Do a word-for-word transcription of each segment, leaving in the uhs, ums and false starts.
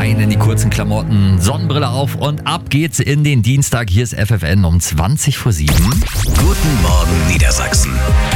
Rein in die kurzen Klamotten, Sonnenbrille auf und ab geht's in den Dienstag. Hier ist F F N um zwanzig vor sieben. Guten Morgen Niedersachsen.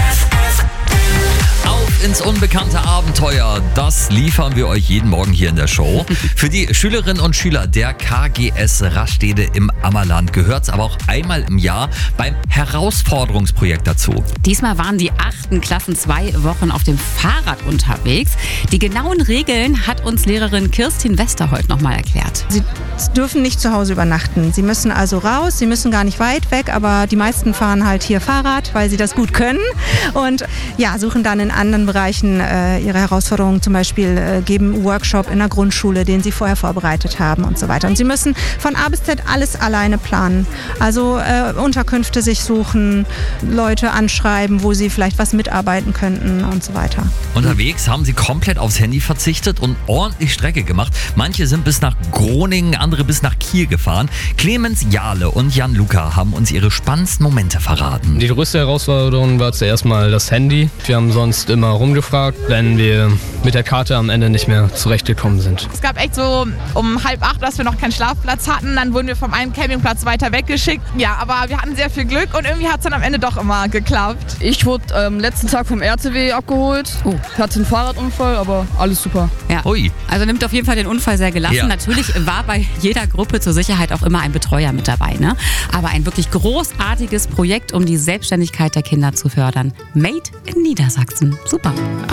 Auf ins unbekannte Abenteuer. Das liefern wir euch jeden Morgen hier in der Show. Für die Schülerinnen und Schüler der K G S Rastede im Ammerland gehört es aber auch einmal im Jahr beim Herausforderungsprojekt dazu. Diesmal waren die achten Klassen zwei Wochen auf dem Fahrrad unterwegs. Die genauen Regeln hat uns Lehrerin Kirstin Wester heute nochmal erklärt. Sie dürfen nicht zu Hause übernachten. Sie müssen also raus, sie müssen gar nicht weit weg, aber die meisten fahren halt hier Fahrrad, weil sie das gut können und ja, suchen dann in anderen Bereichen äh, ihre Herausforderungen, zum Beispiel äh, geben einen Workshop in der Grundschule, den sie vorher vorbereitet haben und so weiter. Und sie müssen von A bis Z alles alleine planen. Also äh, Unterkünfte sich suchen, Leute anschreiben, wo sie vielleicht was mitarbeiten könnten und so weiter. Unterwegs haben sie komplett aufs Handy verzichtet und ordentlich Strecke gemacht. Manche sind bis nach Groningen, andere bis nach Kiel gefahren. Clemens Jahle und Jan Luca haben uns ihre spannendsten Momente verraten. Die größte Herausforderung war zuerst mal das Handy. Wir haben sonst immer rumgefragt, wenn wir mit der Karte am Ende nicht mehr zurechtgekommen sind. Es gab echt so um halb acht, dass wir noch keinen Schlafplatz hatten. Dann wurden wir vom einen Campingplatz weiter weggeschickt. Ja, aber wir hatten sehr viel Glück und irgendwie hat es dann am Ende doch immer geklappt. Ich wurde am ähm, letzten Tag vom R T W abgeholt. Oh. Hatte einen Fahrradunfall, aber alles super. Ja. Ui. Also nimmt auf jeden Fall den Unfall sehr gelassen. Ja. Natürlich war bei jeder Gruppe zur Sicherheit auch immer ein Betreuer mit dabei, ne? Aber ein wirklich großartiges Projekt, um die Selbstständigkeit der Kinder zu fördern. Made in Niedersachsen. Super.